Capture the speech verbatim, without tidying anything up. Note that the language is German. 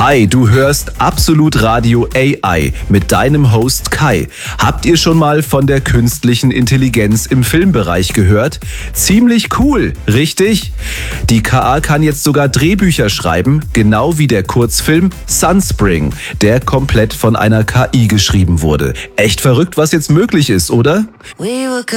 Hi, du hörst Absolut Radio A I mit deinem Host Kai. Habt ihr schon mal von der künstlichen Intelligenz im Filmbereich gehört? Ziemlich cool, richtig? Die K A kann jetzt sogar Drehbücher schreiben, genau wie der Kurzfilm Sunspring, der komplett von einer K I geschrieben wurde. Echt verrückt, was jetzt möglich ist, oder?